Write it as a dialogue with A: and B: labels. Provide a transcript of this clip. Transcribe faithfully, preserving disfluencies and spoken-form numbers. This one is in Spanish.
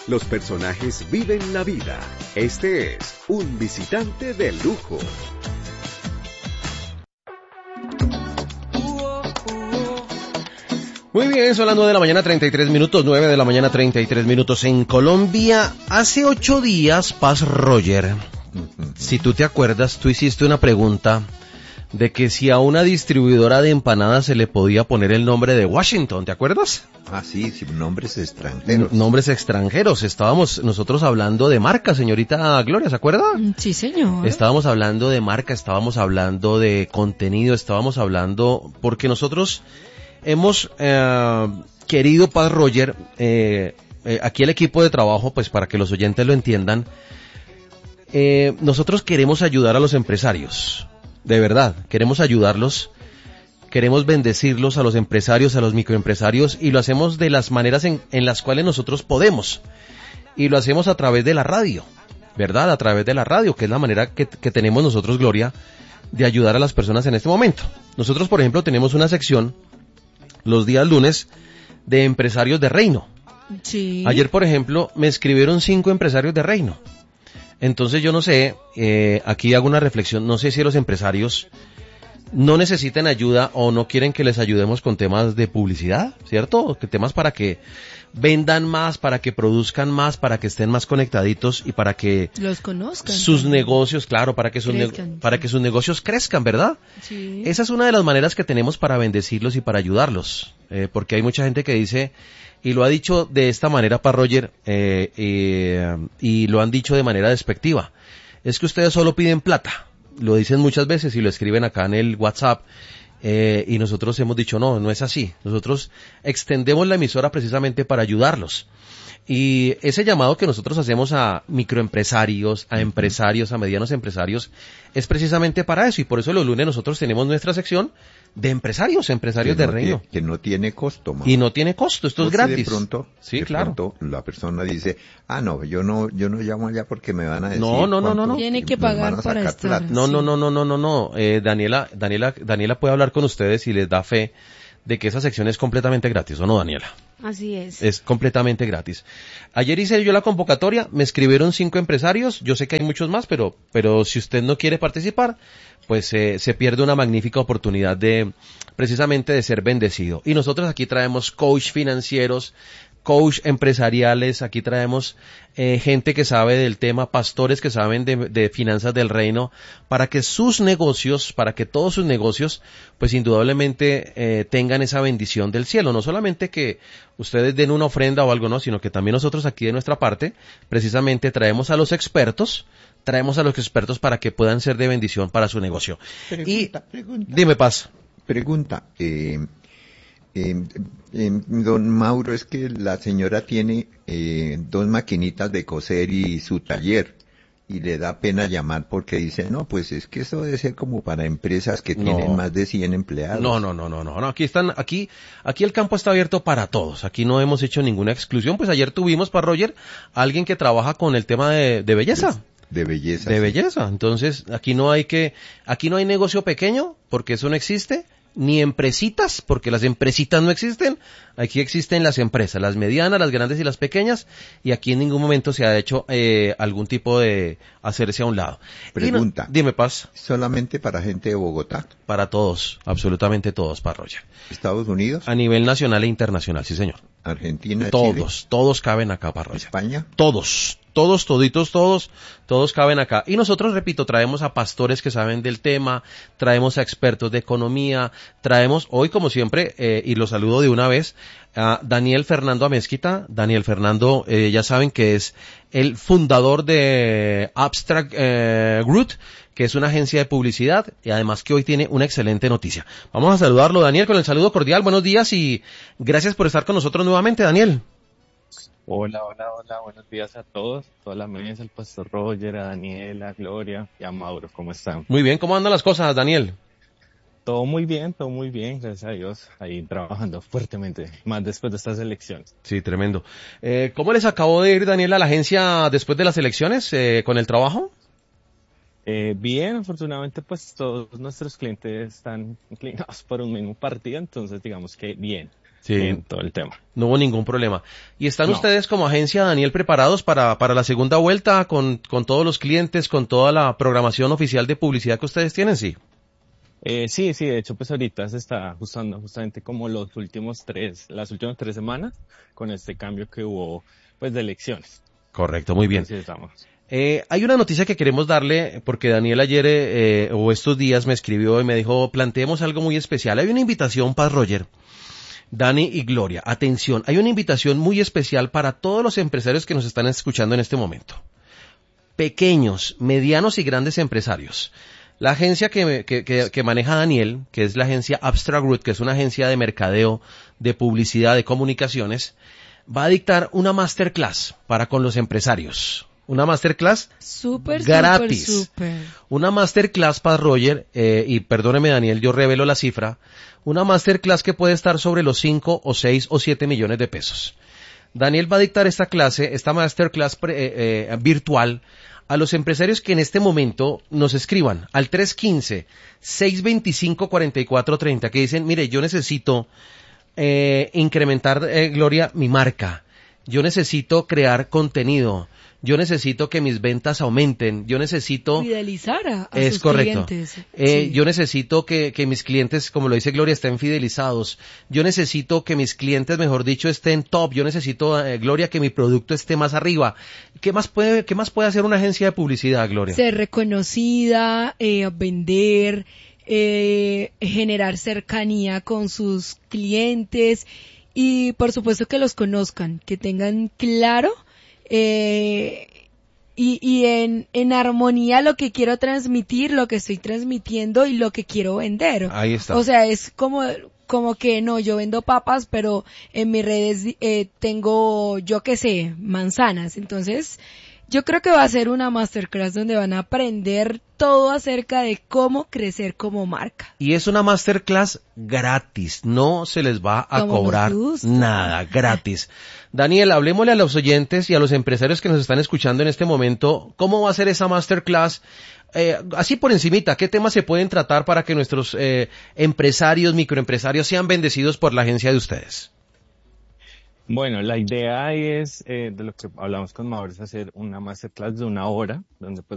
A: Los personajes viven la vida. Este es Un Visitante de Lujo.
B: Muy bien, son las nueve de la mañana, treinta y tres minutos, nueve de la mañana, treinta y tres minutos en Colombia. Hace ocho días, Paz Roger, si tú te acuerdas, tú hiciste una pregunta de que si a una distribuidora de empanadas se le podía poner el nombre de Washington, ¿te acuerdas?
C: Ah, sí, sí, nombres extranjeros.
B: Nombres extranjeros. Estábamos nosotros hablando de marca, señorita Gloria, ¿se acuerda?
D: Sí, señor.
B: Estábamos hablando de marca, estábamos hablando de contenido, estábamos hablando, porque nosotros hemos eh, querido, Paz Roger, eh, eh, aquí el equipo de trabajo, pues para que los oyentes lo entiendan, eh, nosotros queremos ayudar a los empresarios, de verdad, queremos ayudarlos, queremos bendecirlos a los empresarios, a los microempresarios, y lo hacemos de las maneras en, en las cuales nosotros podemos, y lo hacemos a través de la radio, ¿verdad? A través de la radio, que es la manera que, que tenemos nosotros, Gloria, de ayudar a las personas en este momento. Nosotros, por ejemplo, tenemos una sección los días lunes de empresarios de Reino.
D: Sí.
B: Ayer, por ejemplo, me escribieron cinco empresarios de Reino. Entonces yo no sé, eh, aquí hago una reflexión, no sé si los empresarios no necesitan ayuda o no quieren que les ayudemos con temas de publicidad, ¿cierto? Que temas para que vendan más, para que produzcan más, para que estén más conectaditos y para que
D: los conozcan.
B: Sus
D: también.
B: negocios, claro, para que sus
D: crezcan,
B: ne- para
D: sí.
B: que sus negocios crezcan, ¿verdad?
D: Sí.
B: Esa es una de las maneras que tenemos para bendecirlos y para ayudarlos, eh, porque hay mucha gente que dice, y lo ha dicho de esta manera para Roger, eh, eh, y lo han dicho de manera despectiva, es que ustedes solo piden plata, lo dicen muchas veces y lo escriben acá en el WhatsApp, eh, y nosotros hemos dicho, no, no es así, nosotros extendemos la emisora precisamente para ayudarlos. Y ese llamado que nosotros hacemos a microempresarios, a empresarios, a medianos empresarios, es precisamente para eso. Y por eso los lunes nosotros tenemos nuestra sección de empresarios, empresarios
C: que
B: de
C: no
B: Reino.
C: Tiene, que no tiene costo, man.
B: Y no tiene costo, esto es
C: Porque
B: gratis.
C: De pronto,
B: sí,
C: de
B: claro.
C: pronto la persona dice, ah, no, yo no yo no llamo allá porque me van a decir
B: No, no, no, no, no.
D: Tiene que
C: nos van
D: pagar
C: a
D: para
C: sacar
D: estar.
C: plata.
B: No,
D: Sí.
B: no, no, no, no, no, no. Eh, Daniela, Daniela, Daniela puede hablar con ustedes y les da fe de que esa sección es completamente gratis, ¿o no, Daniela?
E: Así es.
B: Es completamente gratis. Ayer hice yo la convocatoria, me escribieron cinco empresarios, yo sé que hay muchos más, pero, pero si usted no quiere participar, pues eh, se pierde una magnífica oportunidad de, precisamente de ser bendecido. Y nosotros aquí traemos coach financieros, coach empresariales, aquí traemos eh, gente que sabe del tema, pastores que saben de, de finanzas del reino, para que sus negocios, para que todos sus negocios, pues indudablemente eh, tengan esa bendición del cielo. No solamente que ustedes den una ofrenda o algo, no, sino que también nosotros aquí de nuestra parte, precisamente traemos a los expertos, traemos a los expertos para que puedan ser de bendición para su negocio.
C: Pregunta,
B: y
C: pregunta.
B: Dime, Paz.
C: Pregunta, eh, eh, eh, don Mauro, es que la señora tiene eh, dos maquinitas de coser y su taller, y le da pena llamar porque dice, no, pues es que eso debe ser como para empresas que
B: No.
C: tienen más de cien empleados.
B: No, no, no, no, no, no, aquí están, aquí, aquí el campo está abierto para todos, aquí no hemos hecho ninguna exclusión, pues ayer tuvimos para Roger a alguien que trabaja con el tema de, de belleza.
C: De belleza.
B: De
C: sí.
B: belleza, entonces aquí no hay que, aquí no hay negocio pequeño, porque eso no existe, ni empresitas, porque las empresitas no existen, aquí existen las empresas, las medianas, las grandes y las pequeñas, y aquí en ningún momento se ha hecho eh, algún tipo de hacerse a un lado.
C: Pregunta.
B: Y no, dime, Paz.
C: Solamente para gente de Bogotá,
B: Para todos, absolutamente todos, para Roger.
C: Estados Unidos,
B: A nivel nacional e internacional, sí señor.
C: Argentina,
B: Todos,
C: Chile,
B: todos caben acá, para Roger.
C: España.
B: Todos, todos, toditos, todos, todos caben acá. Y nosotros, repito, traemos a pastores que saben del tema, traemos a expertos de economía, traemos hoy, como siempre, eh, y lo saludo de una vez, a Daniel Fernando Amezquita. Daniel Fernando, eh, ya saben que es el fundador de Abstract eh, Group, que es una agencia de publicidad, y además que hoy tiene una excelente noticia. Vamos a saludarlo, Daniel, con el saludo cordial. Buenos días y gracias por estar con nosotros nuevamente, Daniel.
F: Hola, hola, hola, buenos días a todos, toda la mesa, al pastor Roger, a Daniela, a Gloria y a Mauro, ¿cómo están?
B: Muy bien, ¿cómo andan las cosas, Daniel?
F: Todo muy bien, todo muy bien, gracias a Dios, ahí trabajando fuertemente, más después de estas elecciones.
B: Sí, tremendo. Eh, ¿Cómo les acabó de ir, Daniel, a la agencia después de las elecciones, eh, con el trabajo?
F: Eh, bien, afortunadamente pues todos nuestros clientes están inclinados por un mismo partido, entonces digamos que bien.
B: Sí.
F: en todo el tema.
B: No hubo ningún problema. ¿Y están
F: No.
B: ustedes como agencia, Daniel, preparados para, para la segunda vuelta con, con todos los clientes, con toda la programación oficial de publicidad que ustedes tienen? Sí.
F: Eh, sí, sí, de hecho, pues ahorita se está ajustando justamente como los últimos tres, las últimas tres semanas con este cambio que hubo, pues, de elecciones.
B: Correcto, muy bien.
F: Así estamos.
B: Eh, hay una noticia que queremos darle, porque Daniel ayer eh, o estos días me escribió y me dijo, planteemos algo muy especial. Hay una invitación, Paz Roger, Dani y Gloria. Atención, hay una invitación muy especial para todos los empresarios que nos están escuchando en este momento. Pequeños, medianos y grandes empresarios. La agencia que, que, que, que maneja Daniel, que es la agencia Abstract Root, que es una agencia de mercadeo, de publicidad, de comunicaciones, va a dictar una masterclass para con los empresarios. Una masterclass
D: Súper,
B: gratis.
D: súper, súper.
B: Una masterclass para Roger, eh, y perdóneme Daniel, yo revelo la cifra, una masterclass que puede estar sobre los cinco o seis o siete millones de pesos. Daniel va a dictar esta clase, esta masterclass pre, eh, eh, virtual, a los empresarios que en este momento nos escriban al tres uno cinco, seis dos cinco, cuatro cuatro tres cero, que dicen, mire, yo necesito eh, incrementar, eh, Gloria, mi marca, yo necesito crear contenido, yo necesito que mis ventas aumenten, yo necesito...
D: Fidelizar a, a
B: es
D: sus
B: correcto.
D: clientes.
B: Eh,
D: Sí.
B: Yo necesito que, que mis clientes, como lo dice Gloria, estén fidelizados. Yo necesito que mis clientes, mejor dicho, estén top. Yo necesito, eh, Gloria, que mi producto esté más arriba. ¿Qué más puede, qué más puede hacer una agencia de publicidad, Gloria?
D: Ser reconocida, eh, vender, eh, generar cercanía con sus clientes y por supuesto que los conozcan, que tengan claro eh, y, y en, en armonía lo que quiero transmitir, lo que estoy transmitiendo y lo que quiero vender.
B: Ahí está.
D: O sea, es como como que no, yo vendo papas, pero en mis redes eh, tengo, yo qué sé, manzanas. Entonces, yo creo que va a ser una masterclass donde van a aprender todo acerca de cómo crecer como marca.
B: Y es una masterclass gratis, no se les va a
D: Como nos
B: cobrar
D: gusta.
B: nada, gratis. Daniel, hablemosle a los oyentes y a los empresarios que nos están escuchando en este momento, ¿cómo va a ser esa masterclass? Eh, así por encimita, ¿qué temas se pueden tratar para que nuestros eh, empresarios, microempresarios sean bendecidos por la agencia de ustedes?
F: Bueno, la idea es, eh, de lo que hablamos con Mauro, es hacer una masterclass de una hora, donde pues